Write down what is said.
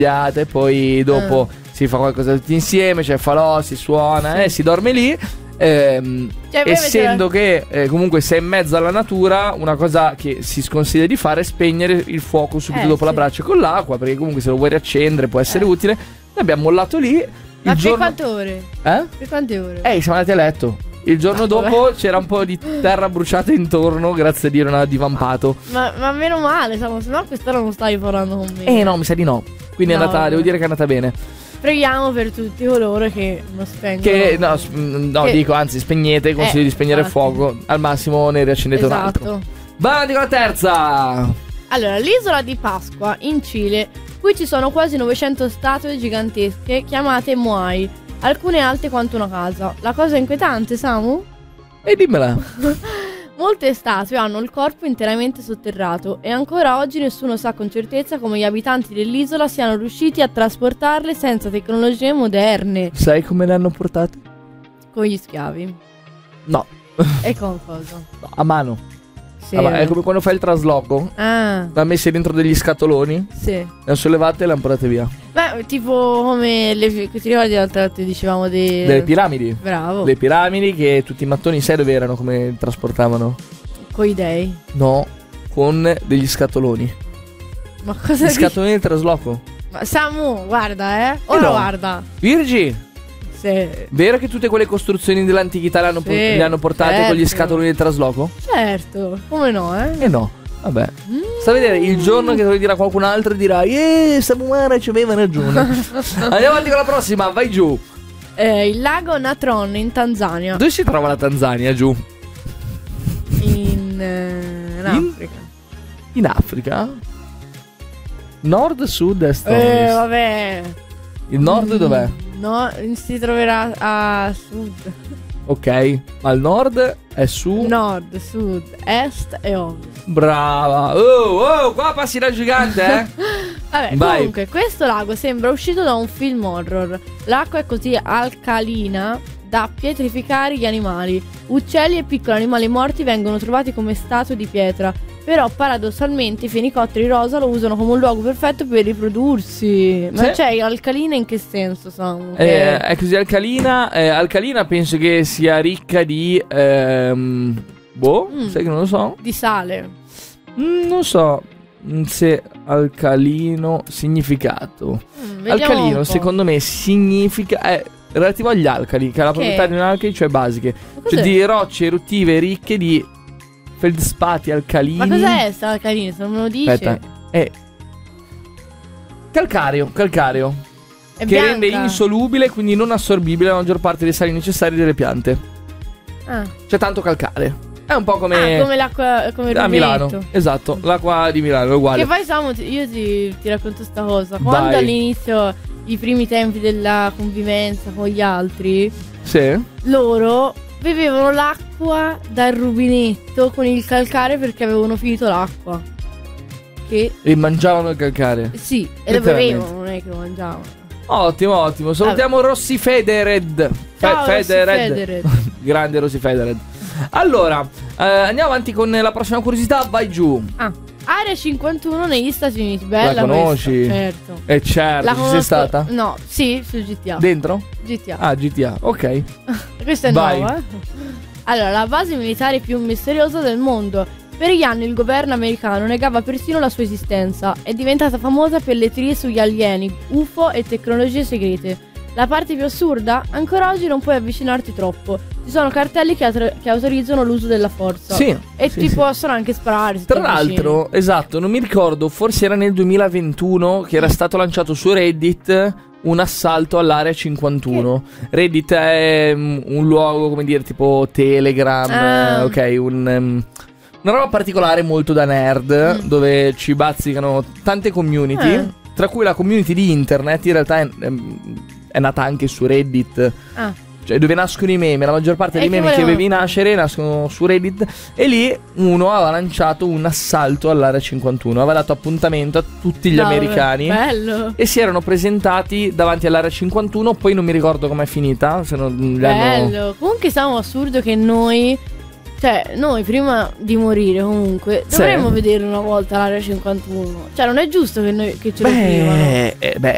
e poi dopo si fa qualcosa tutti insieme, cioè falò, si suona, si dorme lì. Essendo che comunque sei in mezzo alla natura, una cosa che si sconsiglia di fare è spegnere il fuoco subito dopo l'abbraccio con l'acqua, perché comunque se lo vuoi riaccendere può essere utile. Noi abbiamo mollato lì. Ma per quante ore? Per quante ore? Siamo andati a letto. Il giorno dopo c'era un po' di terra bruciata intorno, grazie a Dio non ha divampato. Ma meno male, se no quest'ora non stavi parlando con me. No, mi sa di no. Quindi devo dire che è andata bene. Preghiamo per tutti coloro che non spengono. Dico, anzi, spegnete, consiglio di spegnere il fuoco. Al massimo ne riaccendete un altro. Avanti con la terza. Allora, l'isola di Pasqua in Cile. Qui ci sono quasi 900 statue gigantesche chiamate Moai, alcune alte quanto una casa. La cosa inquietante, Samu? Dimmela. Molte statue hanno il corpo interamente sotterrato e ancora oggi nessuno sa con certezza come gli abitanti dell'isola siano riusciti a trasportarle senza tecnologie moderne. Sai come le hanno portate? Con gli schiavi. No. E con cosa? No, a mano. Sì. È come quando fai il trasloco. L'ha messe dentro degli scatoloni. Sì. Le hanno sollevate e le hanno portate via. Beh, tipo come ti ricordi l'altra volta dicevamo delle piramidi. Bravo. Le piramidi che tutti i mattoni sai dove erano, come trasportavano? Con i dei? No, con degli scatoloni. Ma cosa Gli scatoloni del trasloco. Ma Samu, guarda, ora guarda. Virgi. Sì. Vero che tutte quelle costruzioni dell'antichità le hanno portate con gli scatoloni del trasloco? Certo, come no, no, vabbè. Sta a vedere il giorno che lo dirà qualcun altro e dirà Samuele ci aveva ragione. Andiamo avanti con la prossima, vai giù. Il lago Natron in Tanzania. Dove si trova la Tanzania giù? In Africa. In Africa? Nord, sud, est, ovest. Vabbè. Il nord dov'è? No, si troverà a sud. Ok, ma il nord è su? Nord, sud, est e ovest. Brava. Qua passi da gigante, Vabbè, vai. Comunque, questo lago sembra uscito da un film horror. L'acqua è così alcalina da pietrificare gli animali. Uccelli e piccoli animali morti vengono trovati come statue di pietra. Però paradossalmente i fenicotteri rosa lo usano come un luogo perfetto per riprodursi. Ma cioè, alcalina in che senso, Samu? È così alcalina. Alcalina penso che sia ricca di sai che non lo so. Di sale. Non so se alcalino significato. Alcalino secondo me significa relativo agli alcali, che ha la proprietà di un alcali, cioè basiche. Cioè di rocce eruttive ricche di feldspati alcalini. Ma cos'è sta alcalino? Se non me lo dici. Aspetta. È calcareo. È che bianca. rende insolubile, quindi non assorbibile la maggior parte dei sali necessari delle piante. C'è tanto calcare. È un po' come l'acqua, come a Milano. Esatto, l'acqua di Milano è uguale. Che poi Samu, io ti racconto sta cosa. Quando all'inizio, i primi tempi della convivenza con gli altri, loro bevevano l'acqua dal rubinetto con il calcare perché avevano finito l'acqua. E mangiavano il calcare? Sì, e lo bevevano, non è che lo mangiavano. Ottimo. Salutiamo Rossi Federed. Federed. Grande Rossi Federed. Allora, andiamo avanti con la prossima curiosità. Vai giù. Area 51 negli Stati Uniti. Bella. La conosci? Certo. Certo. Ci sei stata? No, sì, su GTA. Dentro? GTA. GTA, ok. Questa è nuova. Allora, la base militare più misteriosa del mondo. Per gli anni il governo americano negava persino la sua esistenza. È diventata famosa per le teorie sugli alieni, UFO e tecnologie segrete. La parte più assurda? Ancora oggi non puoi avvicinarti troppo. Ci sono cartelli che autorizzano l'uso della forza. Possono anche sparare. Tra l'altro, esatto, non mi ricordo, forse era nel 2021 che era stato lanciato su Reddit un assalto all'area 51. Reddit è un luogo, come dire, tipo Telegram, una roba particolare molto da nerd, dove ci bazzicano tante community, tra cui la community di internet. In realtà è nata anche su Reddit. Cioè dove nascono i meme. La maggior parte dei meme che avevi nascere nascono su Reddit. E lì uno aveva lanciato un assalto all'area 51. Aveva dato appuntamento a tutti gli americani. Bello. E si erano presentati davanti all'area 51. Poi non mi ricordo com'è finita, se non bello. Comunque siamo assurdo che noi prima di morire comunque dovremmo vedere una volta l'area 51. Cioè non è giusto che ce lo privano.